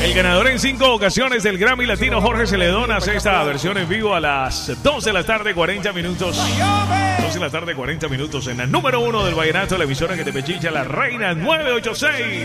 El ganador en 5 ocasiones del Grammy Latino, Jorge Celedón, hace esta versión en vivo a las 2 de la tarde, 40 minutos. 2 de la tarde, 40 minutos en la número 1 del vallenato, la emisora que te pechicha, la Reina 986.